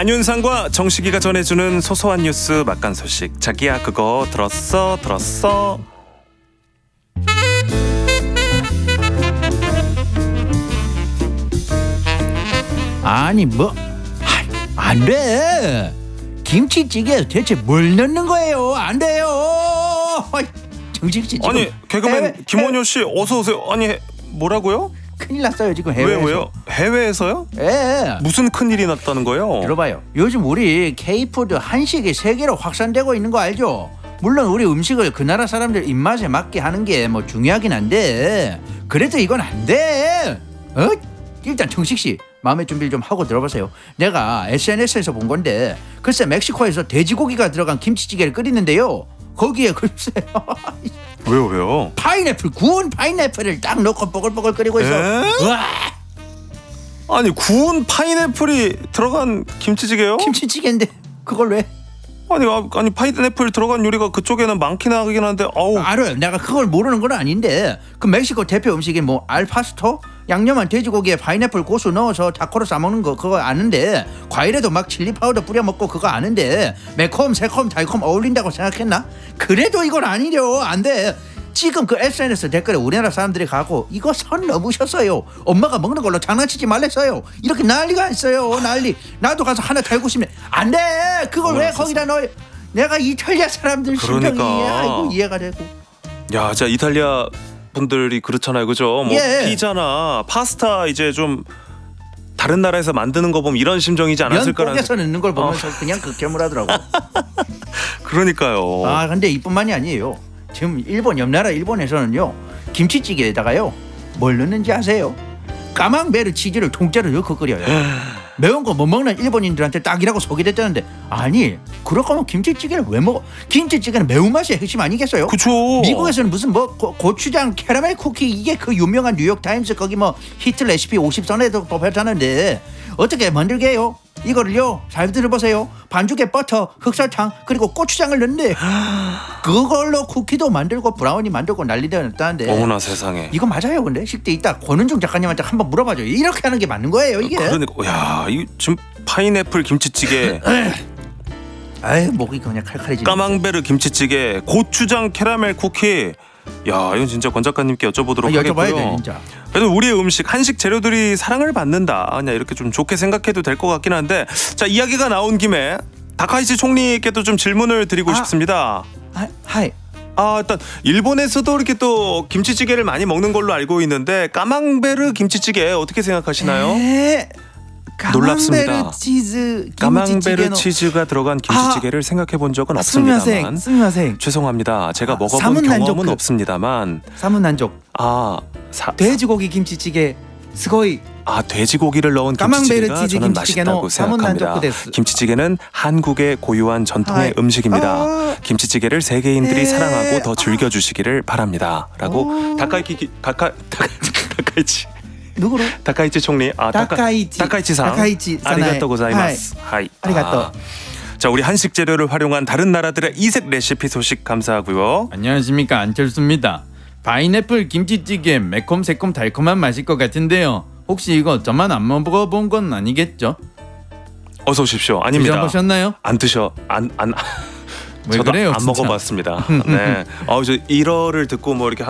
안윤상과 정식이가 전해주는 소소한 뉴스 막간 소식. 자기야 그거 들었어? 아니 뭐 안돼. 김치찌개에 대체 뭘 넣는 거예요? 안 돼요. 정식씨 지금 아니 개그맨 김원효 씨 어서 오세요. 아니 뭐라고요? 큰일 났어요 지금 해외에서. 왜요? 해외에서요? 예. 무슨 큰일이 났다는 거예요? 들어봐요. 요즘 우리 K푸드 한식이 세계로 확산되고 있는 거 알죠? 물론 우리 음식을 그 나라 사람들 입맛에 맞게 하는 게 뭐 중요하긴 한데 그래도 이건 안 돼. 일단 정식씨 마음의 준비를 좀 하고 들어보세요. 내가 SNS에서 본 건데 글쎄 멕시코에서 돼지고기가 들어간 김치찌개를 끓이는데요. 거기에 글쎄 왜요? 구운 파인애플을 딱 넣고 뽀글뽀글 끓이고 있어. 우와! 아니 구운 파인애플이 들어간 김치찌개요? 김치찌개인데 그걸 왜? 아니 파인애플 들어간 요리가 그쪽에는 많긴 하긴 한데 아우. 알아요. 내가 그걸 모르는 건 아닌데 그 멕시코 대표 음식이 뭐 알파스토? 양념한 돼지고기에 파인애플 고수 넣어서 타코로 싸먹는 거 그거 아는데 과일에도 막 칠리 파우더 뿌려 먹고 그거 아는데 매콤 새콤 달콤 어울린다고 생각했나? 그래도 이건 아니려. 안 돼. 지금 그 SNS 댓글에 우리나라 사람들이 가고 이거 선 넘으셨어요. 엄마가 먹는 걸로 장난치지 말랬어요. 이렇게 난리가 있어요. 난리. 나도 가서 하나 달고 싶네. 안 돼. 그걸 왜 거기다 넣어요? 내가 이탈리아 사람들 심정이 아이고 이해가 되고. 야, 자 이탈리아 분들이 그렇잖아요, 그죠? 뭐 예. 피자나 파스타 이제 좀 다른 나라에서 만드는 거 보면 이런 심정이지 않았을까라는. 면봉에서 넣는 걸 보면서 그냥 극혐을하더라고. 그러니까요. 아 근데 이뿐만이 아니에요. 지금 옆 나라 일본에서는요 김치찌개에다가요 뭘 넣는지 아세요? 까망베르 치즈를 통째로 넣고 끓여요. 매운 거 못 먹는 일본인들한테 딱이라고 소개됐다는데 아니 그럴 거면 김치찌개를 왜 먹어? 김치찌개는 매운맛이 핵심 아니겠어요? 그쵸. 미국에서는 무슨 뭐 고추장 캐러멜 쿠키 이게 그 유명한 뉴욕타임스 거기 뭐 히트 레시피 50선에도 뽑혔다는데 어떻게 만들게 해요? 이거를요 잘 들어보세요. 반죽에 버터, 흑설탕 그리고 고추장을 넣는데 그걸로 쿠키도 만들고 브라우니 만들고 난리되었다는데 어머나 세상에. 이거 맞아요? 근데 식대 이따 권은중 작가님한테 한번 물어봐줘요. 이렇게 하는 게 맞는 거예요 이게? 그러니까 야, 이 지금 파인애플 김치찌개, 아유 목이 그냥 칼칼해지네. 까망베르 김치찌개, 고추장 캐러멜 쿠키. 야, 이건 진짜 권 작가님께 여쭤보도록 여쭤봐야 하겠고요. 돼 진짜. 그래도 우리의 음식, 한식 재료들이 사랑을 받는다. 그냥 이렇게 좀 좋게 생각해도 될 것 같긴 한데, 자 이야기가 나온 김에 다카이치 총리께도 좀 질문을 드리고 싶습니다. 하이. 일단 일본에서도 이렇게 또 김치찌개를 많이 먹는 걸로 알고 있는데 까망베르 김치찌개 어떻게 생각하시나요? 놀랍습니다. 까망베르 치즈가 들어간 김치찌개를 생각해 본 적은 없습니다만 스미마생. 죄송합니다. 제가 먹어본 사문난족 경험은 없습니다만 사문난족. 돼지고기 김치찌개 스고이. 돼지고기를 넣은 까망베르 김치찌개가 치즈 저는 김치찌개노 맛있다고 생각합니다. 사문난족 데스. 김치찌개는 한국의 고유한 전통의 음식입니다. 김치찌개를 세계인들이 사랑하고 더 즐겨주시기를 바랍니다. 라고 다카이치 누구로? 다카이치 총리. 다카이치상. 아리가또 고자이마스. 하이. 아리가또. 자, 우리 한식 재료를 활용한 다른 나라들의 이색 레시피 소식 감사하고요. 안녕하십니까, 안철수입니다. 파인애플 김치찌개 매콤 새콤 달콤한 맛일 것 같은데요. 혹시 이거 저만 안 먹어본 건 아니겠죠? 어서 오십시오. 아닙니다. 드셔보셨나요? 왜 저도 그래요, 안 먹어봤습니다. 네. 저 1어를 듣고 뭐 이렇게